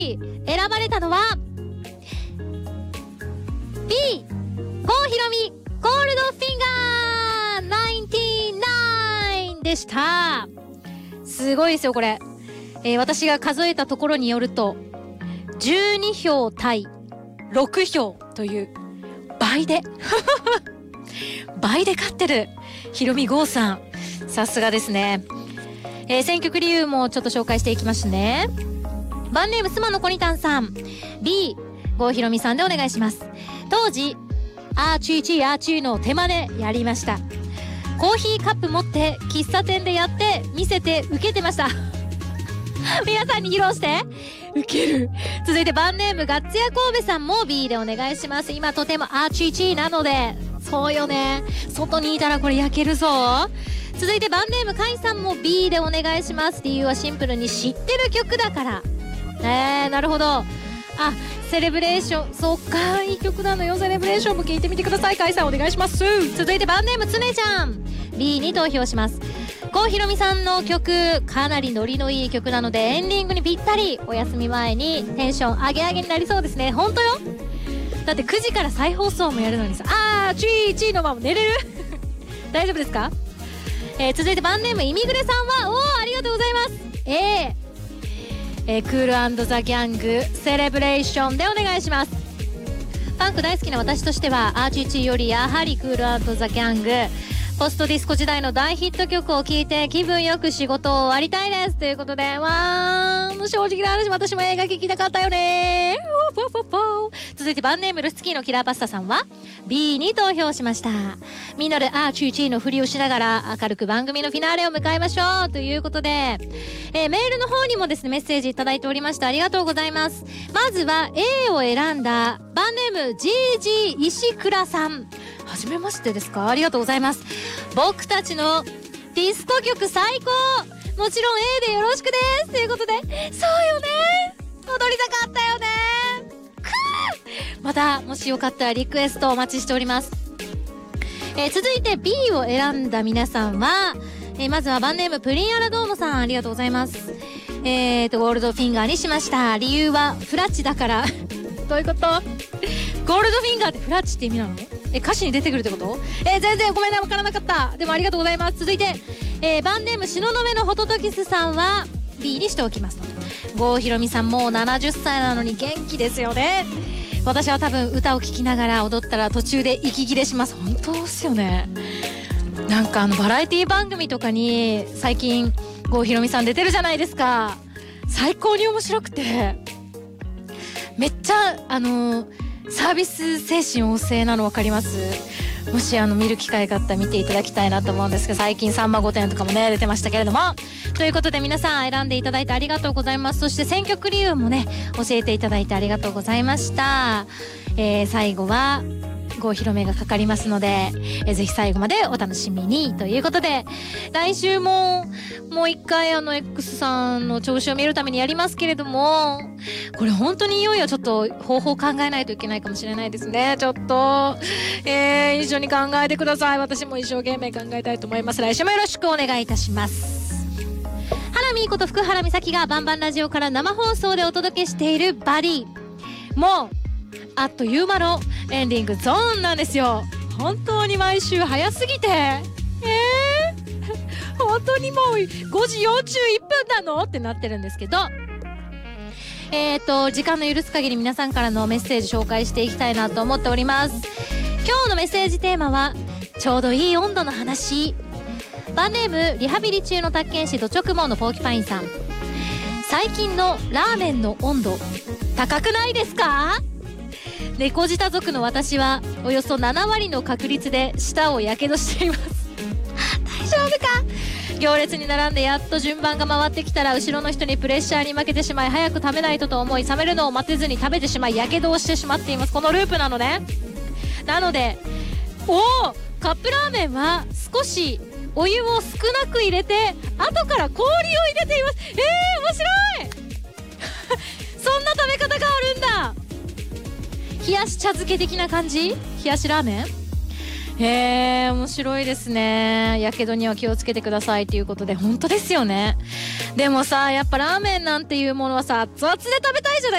選ばれたのは B 郷ひろみゴールドフィンガー99でした。すごいですよこれ、私が数えたところによると12票対6票という倍で倍で勝ってるひろみ郷さん、さすがですね。選曲理由もちょっと紹介していきますね。バンネームスマのコニタンさん B 郷ひろみさんでお願いします。当時アーチーチーアーチーの手真似やりました。コーヒーカップ持って喫茶店でやって見せて受けてました皆さんに披露して受ける。続いてバンネームガッツヤ神戸さんも B でお願いします。今とてもアーチーチーなので、そうよね、外にいたらこれ焼けるぞ。続いてバンネームカイさんも B でお願いします。理由はシンプルに知ってる曲だから。なるほど。あ、セレブレーション、そっか、いい曲なのよ。セレブレーションも聴いてみてください。カイさんお願いします。続いてバンネームつねちゃん B に投票します。郷ひろみさんの曲かなりノリのいい曲なのでエンディングにぴったり、お休み前にテンション上げ上げになりそうですね。本当よ。だって9時から再放送もやるのにさ、チーチーのまま寝れる大丈夫ですか？続いてバンネームイミグレさんはありがとうございます。クール&ザ・ギャングセレブレーションでお願いします。パンク大好きな私としてはアーチーチーよりやはりクール&ザ・ギャングポストディスコ時代の大ヒット曲を聴いて気分よく仕事を終わりたいですということで、正直な話私も映画聴きたかったよね。続いてバンネームルスキーのキラーパスタさんは B に投票しました。みんなでアーチーチーのふりをしながら明るく番組のフィナーレを迎えましょうということで、メールの方にもですねメッセージいただいておりました。ありがとうございます。まずは A を選んだバンネーム GG 石倉さん、はじめましてですか？ありがとうございます。僕たちのディスコ曲最高、もちろん A でよろしくですということで、そうよね、踊りたかったよね。またもしよかったらリクエストお待ちしております。続いて B を選んだ皆さんは、まずはバンネームプリンアラドーモさん、ありがとうございます。ゴールドフィンガーにしました。理由はフラッチだからどういうこと？ゴールドフィンガーってフラッチって意味なの？歌詞に出てくるってこと？全然ごめんな、分からなかった。でもありがとうございます。続いて、バンネーム東雲のホトトキスさんは B にしておきますと。郷ひろみさんもう70歳なのに元気ですよね。私は多分歌を聴きながら踊ったら途中で息切れします。本当ですよね。なんかバラエティ番組とかに最近郷ひろみさん出てるじゃないですか。最高に面白くて、めっちゃサービス精神旺盛なの分かります？もし見る機会があったら見ていただきたいなと思うんですけど、最近さんま御殿とかもね出てましたけれども、ということで皆さん選んでいただいてありがとうございます。そして選曲理由もね教えていただいてありがとうございました。最後は郷ひろみがかかりますので、ぜひ最後までお楽しみにということで、来週もう一回X さんの調子を見るためにやりますけれども、これ本当にいよいよちょっと方法を考えないといけないかもしれないですね。ちょっと、一緒に考えてください。私も一生懸命考えたいと思います。来週もよろしくお願いいたします。ハラミーこと福原美咲がバンバンラジオから生放送でお届けしているバディ、もうあっという間のエンディングゾーンなんですよ。本当に毎週早すぎて本当にもう5時41分なのってなってるんですけど、時間の許す限り皆さんからのメッセージ紹介していきたいなと思っております。今日のメッセージテーマはちょうどいい温度の話。バンネームリハビリ中の宅建士ド直毛のポーキパインさん、最近のラーメンの温度高くないですか？猫舌族の私はおよそ7割の確率で舌をやけどしています大丈夫か？行列に並んでやっと順番が回ってきたら後ろの人にプレッシャーに負けてしまい、早く食べないとと思い冷めるのを待てずに食べてしまいやけどをしてしまっています。このループなのね。なのでカップラーメンは少しお湯を少なく入れて後から氷を入れています。面白いそんな食べ方があるんだ。冷やし茶漬け的な感じ？冷やしラーメン？ へえ、面白いですね。やけどには気をつけてくださいということで、本当ですよね。でもさ、やっぱラーメンなんていうものはさ、熱々で食べたいじゃない